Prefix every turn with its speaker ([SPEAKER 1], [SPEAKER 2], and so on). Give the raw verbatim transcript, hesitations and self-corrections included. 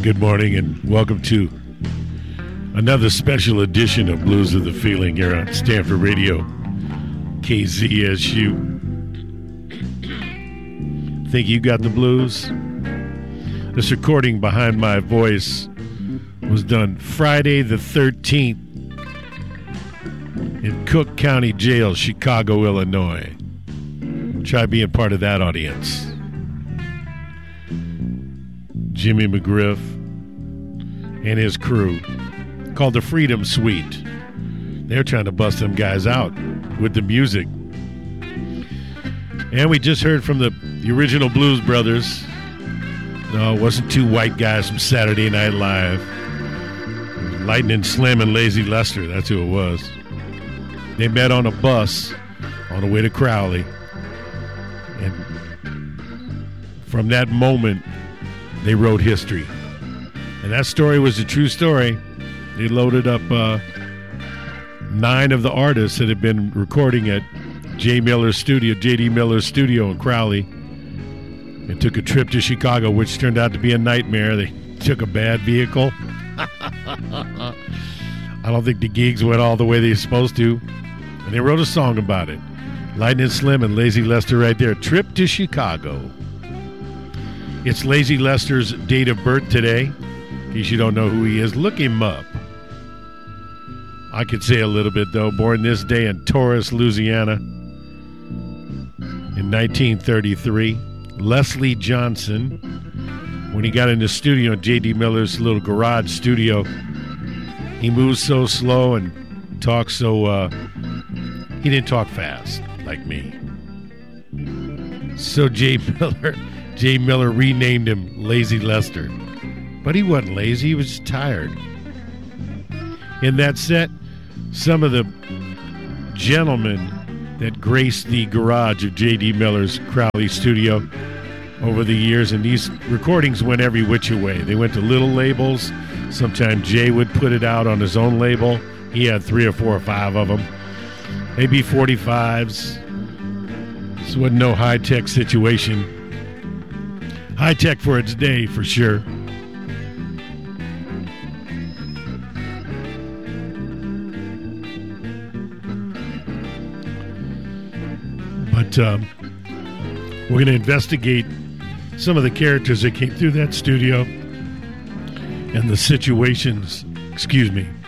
[SPEAKER 1] Good morning and welcome to another special edition of Blues of the Feeling here on Stanford Radio, K Z S U. Think you got the blues? This recording behind my voice was done Friday the thirteenth in Cook County Jail, Chicago, Illinois. Try being part of that audience. Jimmy McGriff and his crew, called the Freedom Suite. They're trying to bust them guys out with the music. And we just heard from the, the original Blues Brothers. No, it wasn't two white guys from Saturday Night Live. Lightning Slim and Lazy Lester, that's who it was. They met on a bus on the way to Crowley. And from that moment, they wrote history. And that story was a true story. They loaded up uh, nine of the artists that had been recording at J. Miller's studio, J D. Miller's studio in Crowley, and took a trip to Chicago, which turned out to be a nightmare. They took a bad vehicle. I don't think the gigs went all the way they were supposed to. And they wrote a song about it. Lightning Slim and Lazy Lester right there. Trip to Chicago. It's Lazy Lester's date of birth today. In case you don't know who he is, look him up. I could say a little bit, though. Born this day in Taurus, Louisiana in nineteen thirty-three. Leslie Johnson, when he got in the studio in J D. Miller's little garage studio, he moves so slow and talks so, uh, he didn't talk fast like me. So J. Miller... J. Miller renamed him Lazy Lester. But he wasn't lazy, he was just tired. In that set, some of the gentlemen that graced the garage of J D. Miller's Crowley studio over the years, and these recordings went every which way. They went to little labels. Sometimes Jay would put it out on his own label. He had three or four or five of them. Maybe forty-fives. This wasn't no high-tech situation. High tech for its day, for sure. But um, we're going to investigate some of the characters that came through that studio and the situations, excuse me,